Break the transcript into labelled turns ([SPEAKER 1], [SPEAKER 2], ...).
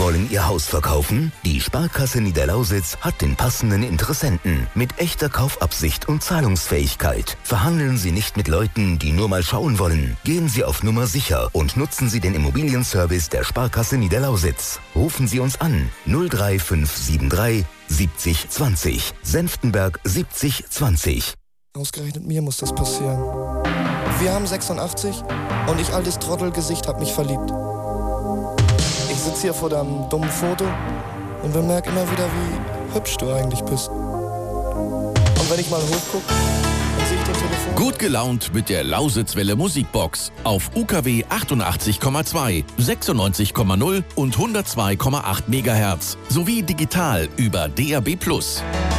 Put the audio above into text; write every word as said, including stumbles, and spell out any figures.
[SPEAKER 1] Wollen Ihr Haus verkaufen? Die Sparkasse Niederlausitz hat den passenden Interessenten mit echter Kaufabsicht und Zahlungsfähigkeit. Verhandeln Sie nicht mit Leuten, die nur mal schauen wollen. Gehen Sie auf Nummer sicher und nutzen Sie den Immobilienservice der Sparkasse Niederlausitz. Rufen Sie uns an null drei fünf sieben drei siebzig zwanzig, Senftenberg siebzig zwanzig.
[SPEAKER 2] Ausgerechnet mir muss das passieren. Wir haben sechsundachtzig und ich, altes Trottelgesicht, hab mich verliebt. Ich sitze hier vor deinem dummen Foto und bemerke immer wieder, wie hübsch du eigentlich bist. Und wenn ich mal hochgucke, dann sehe ich den Telefon.
[SPEAKER 3] Gut gelaunt mit der Lausitzwelle Musikbox auf U K W achtundachtzig Komma zwei, sechsundneunzig Komma null und hundertzwei Komma acht Megahertz sowie digital über D A B Plus.